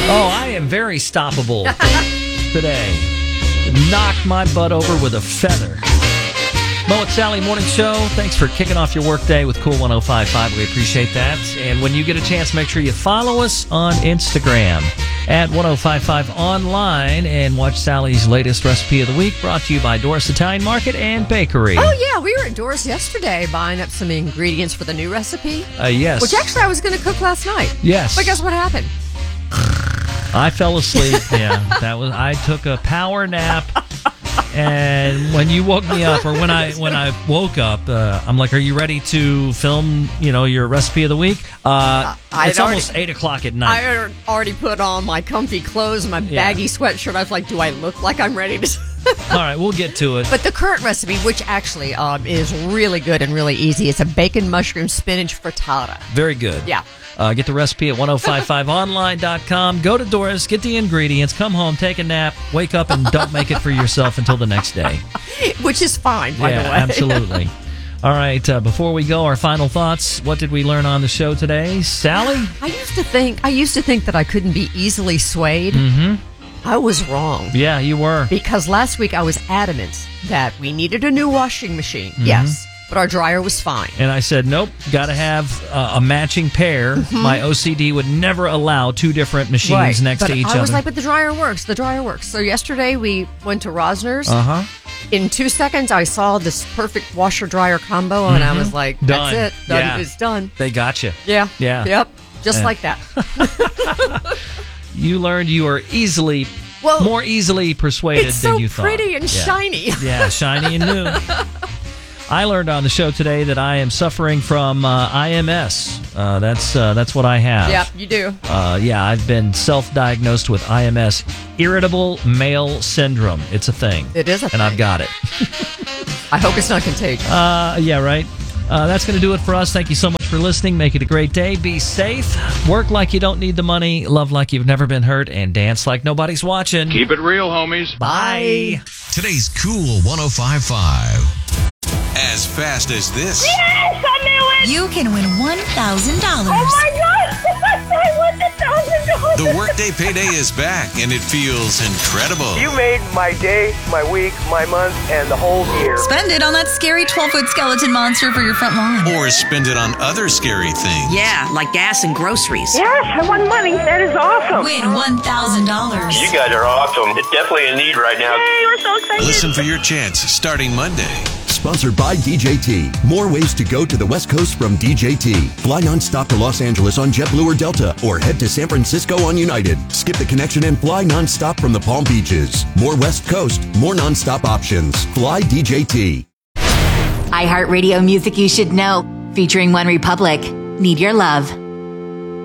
Oh, I am very stoppable today. Knocked my butt over with a feather. Mo and Sally Morning Show. Thanks for kicking off your workday with Cool 105.5. We appreciate that. And when you get a chance, make sure you follow us on Instagram at 105.5 online and watch Sally's latest recipe of the week, brought to you by Doris Italian Market and Bakery. Oh, yeah. We were at Doris yesterday buying up some ingredients for the new recipe. Yes. Which actually I was going to cook last night. Yes. But guess what happened? I fell asleep. Yeah, I took a power nap, and when you woke me up, or when I woke up, I'm like, "Are you ready to film? Your recipe of the week?" It's almost 8:00 at night. I already put on my comfy clothes and my baggy sweatshirt. I was like, "Do I look like I'm ready to?" All right, we'll get to it. But the current recipe, which actually is really good and really easy, it's a bacon mushroom spinach frittata. Very good. Yeah. Get the recipe at 1055online.com. Go to Doris, get the ingredients, come home, take a nap, wake up, and don't make it for yourself until the next day. Which is fine, by the way. Absolutely. All right, before we go, our final thoughts. What did we learn on the show today? Sally? I used to think that I couldn't be easily swayed. Mm-hmm. I was wrong. Yeah, you were. Because last week I was adamant that we needed a new washing machine. Mm-hmm. Yes. But our dryer was fine. And I said, nope, got to have a matching pair. Mm-hmm. My OCD would never allow two different machines next to each other. I was like, but the dryer works. The dryer works. So yesterday we went to Rosner's. Uh-huh. In 2 seconds, I saw this perfect washer-dryer combo, and I was like, that's it. Done. Yeah. It's done. They got you. Yeah. Yeah. Yep. Just like that. You learned you are more easily persuaded than you thought. It's so pretty and shiny. Yeah, shiny and new. I learned on the show today that I am suffering from IMS. That's what I have. Yep, you do. I've been self-diagnosed with IMS, irritable male syndrome. It's a thing. It is a thing. And I've got it. I hope it's not contagious. Yeah, right. That's going to do it for us. Thank you so much for listening. Make it a great day. Be safe. Work like you don't need the money. Love like you've never been hurt. And dance like nobody's watching. Keep it real, homies. Bye. Today's Cool 105.5. As fast as this. Yes, I knew it! You can win $1,000. Oh my God! I won $1,000! The Workday Payday is back, and it feels incredible. You made my day, my week, my month, and the whole year. Spend it on that scary 12-foot skeleton monster for your front lawn. Or spend it on other scary things. Yeah, like gas and groceries. Yes, I won money. That is awesome. Win $1,000. You guys are awesome. It's definitely in need right now. Yay, we're so excited. Listen for your chance starting Monday. Sponsored by DJT. More ways to go to the West Coast from DJT. Fly nonstop to Los Angeles on JetBlue or Delta, or head to San Francisco on United. Skip the connection and fly nonstop from the Palm Beaches. More West Coast, more nonstop options. Fly DJT. iHeartRadio music you should know, featuring One Republic. Need Your Love.